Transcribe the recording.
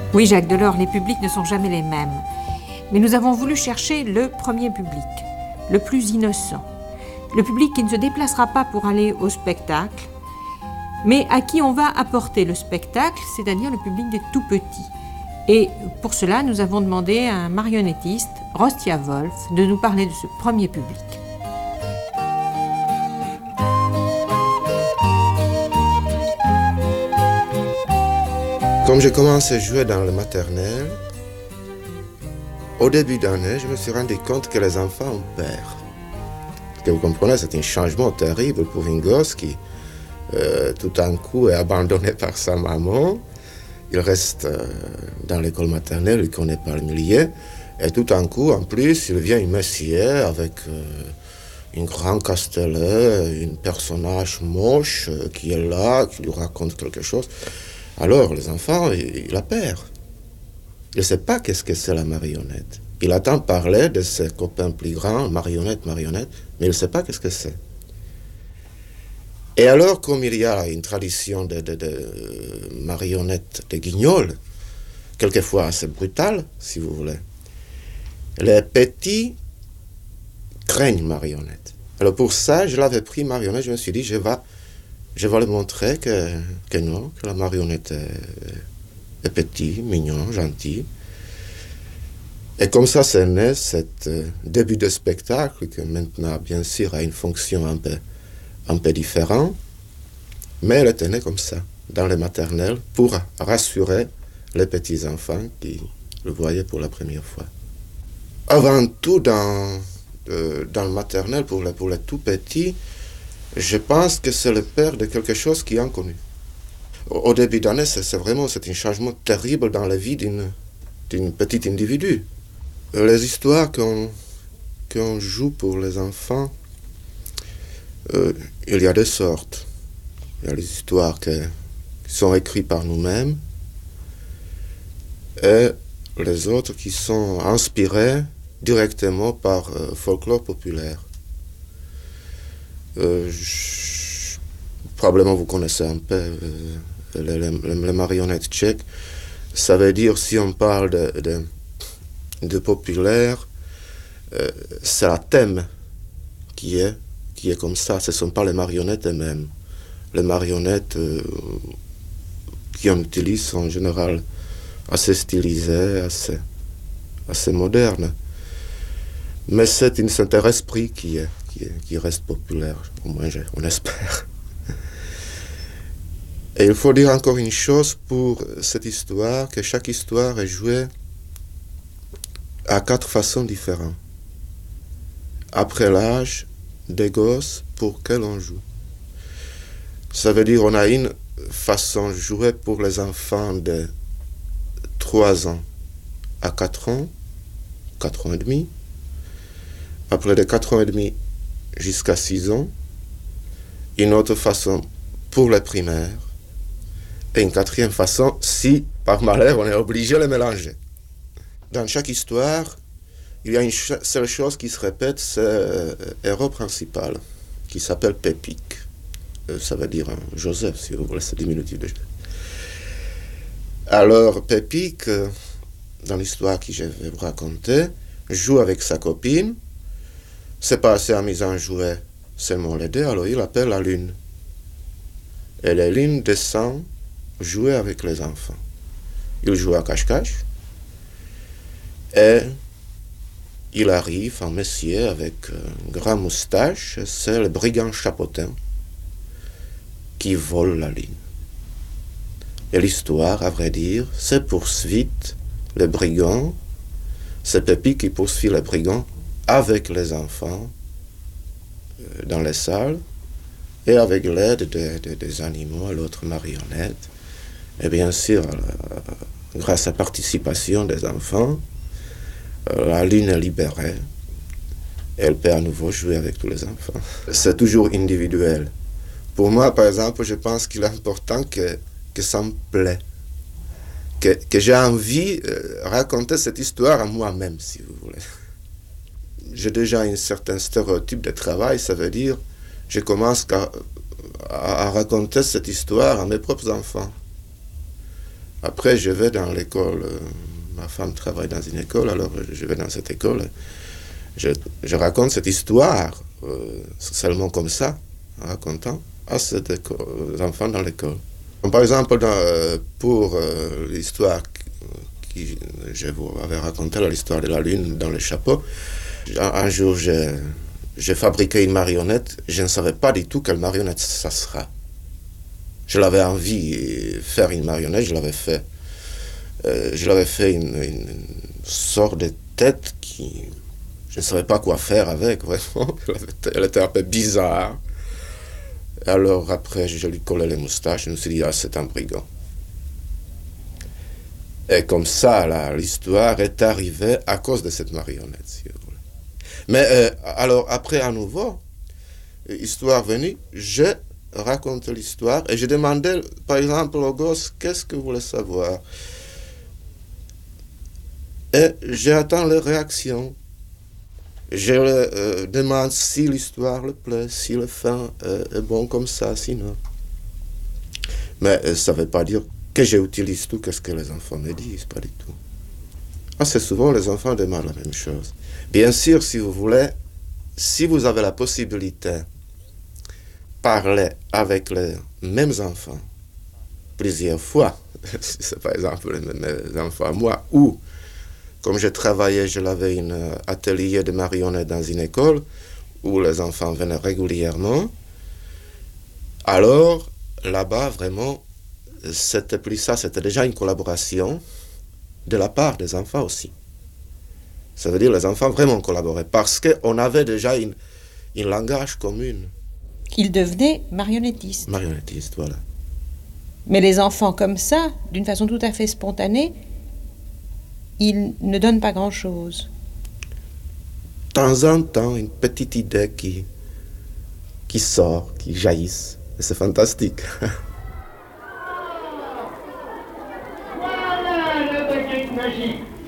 Oui, Jacques Delors, les publics ne sont jamais les mêmes. Mais nous avons voulu chercher le premier public, le plus innocent. Le public qui ne se déplacera pas pour aller au spectacle, mais à qui on va apporter le spectacle, c'est-à-dire le public des tout-petits. Et pour cela, nous avons demandé à un marionnettiste, Rostia Wolf, de nous parler de ce premier public. Comme j'ai commencé à jouer dans le maternel, au début d'année, je me suis rendu compte que les enfants ont peur. Parce que vous comprenez, c'est un changement terrible pour une gosse qui, tout d'un coup, est abandonné par sa maman. Il reste dans l'école maternelle, il ne connaît pas le milieu. Et tout d'un coup, en plus, il vient une messière avec une grande castellet, un personnage moche qui est là, qui lui raconte quelque chose. Alors, les enfants, il a peur. Il ne sait pas qu'est-ce que c'est la marionnette. Il entend parler de ses copains plus grands, marionnette, mais il ne sait pas qu'est-ce que c'est. Et alors, comme il y a une tradition de marionnettes de guignol, quelquefois assez brutale, si vous voulez, les petits craignent marionnette. Alors pour ça, je l'avais pris marionnette, je me suis dit, je vais lui montrer que non, que la marionnette est petit, mignon, gentil. Et comme ça, c'est né cet début de spectacle, que maintenant, bien sûr, a une fonction un peu différente, mais elle était née comme ça, dans les maternelles, pour rassurer les petits-enfants qui le voyaient pour la première fois. Avant tout, dans le maternel, pour les tout petits, je pense que c'est le père de quelque chose qui est inconnu. Au début d'année, c'est un changement terrible dans la vie d'une petite individu. Les histoires qu'on joue pour les enfants, il y a deux sortes. Il y a les histoires qui sont écrites par nous-mêmes et les autres qui sont inspirées directement par folklore populaire. Probablement vous connaissez un peu les marionnettes tchèques. Ça veut dire, si on parle de populaire, c'est la thème qui est comme ça. Ce ne sont pas les marionnettes elles-mêmes. Les marionnettes qu'on utilise sont en général assez stylisées, assez modernes. Mais c'est un Saint-Esprit qui reste populaire, au moins on espère. Et il faut dire encore une chose pour cette histoire, que chaque histoire est jouée à 4 façons différentes. Après l'âge des gosses pour que l'on joue. Ça veut dire qu'on a une façon de jouer pour les enfants de 3 ans à 4 ans, 4 ans et demi. Après de 4 ans et demi jusqu'à 6 ans, une autre façon pour les primaires, et une 4e façon si, par malheur, on est obligé de les mélanger. Dans chaque histoire, il y a une seule chose qui se répète, c'est le héros principal, qui s'appelle Pépic. Ça veut dire Joseph, si vous voulez, c'est diminutif de Joseph. Alors, Pépic, dans l'histoire que je vais vous raconter, joue avec sa copine. C'est pas assez amusant de jouer seulement les deux, alors il appelle la lune. Et la lune descend jouer avec les enfants. Il joue à cache-cache. Et il arrive, un monsieur avec une grande moustache, c'est le brigand Chapotin qui vole la lune. Et l'histoire, à vrai dire, se poursuit le brigand, c'est Pépic qui poursuit le brigand avec les enfants dans les salles et avec l'aide des animaux, l'autre marionnette. Et bien sûr, grâce à la participation des enfants, la lune est libérée. Elle peut à nouveau jouer avec tous les enfants. C'est toujours individuel. Pour moi, par exemple, je pense qu'il est important que ça me plaît. Que j'ai envie de raconter cette histoire à moi-même, si vous voulez. J'ai déjà un certain stéréotype de travail, ça veut dire je commence à raconter cette histoire à mes propres enfants. Après, je vais dans l'école. Ma femme travaille dans une école, alors je vais dans cette école. Je raconte cette histoire seulement comme ça, en racontant aux enfants dans l'école. Par exemple, pour l'histoire je vous avais raconté, l'histoire de la Lune dans le chapeau, un jour j'ai fabriqué une marionnette, je ne savais pas du tout quelle marionnette ça sera. Je l'avais envie de faire une marionnette, je l'avais fait. Je l'avais fait une sorte de tête qui... Je ne savais pas quoi faire avec, vraiment. Elle était un peu bizarre. Alors après, je lui collais les moustaches, je me suis dit, ah, c'est un brigand. Et comme ça, l'histoire est arrivée à cause de cette marionnette, si vous voulez. Mais alors après, à nouveau, histoire venue, je raconte l'histoire et je demandais, par exemple, au gosse, qu'est-ce que vous voulez savoir? Et j'attends les réactions. Je leur demande si l'histoire le plaît, si le fin est bon comme ça, sinon. Mais ça ne veut pas dire que j'utilise tout ce que les enfants me disent, pas du tout. Assez souvent, les enfants demandent la même chose. Bien sûr, si vous voulez, si vous avez la possibilité de parler avec les mêmes enfants plusieurs fois, si c'est par exemple mes enfants à moi, ou comme je travaillais, j'avais un atelier de marionnettes dans une école où les enfants venaient régulièrement. Alors, là-bas, vraiment, c'était plus ça, c'était déjà une collaboration de la part des enfants aussi. Ça veut dire que les enfants vraiment collaboraient parce qu'on avait déjà un langage commun. Ils devenaient marionnettistes. Marionnettistes, voilà. Mais les enfants comme ça, d'une façon tout à fait spontanée, ils ne donnent pas grand-chose. De temps en temps, une petite idée qui sort, qui jaillisse. Et c'est fantastique. Voilà le baguette magique.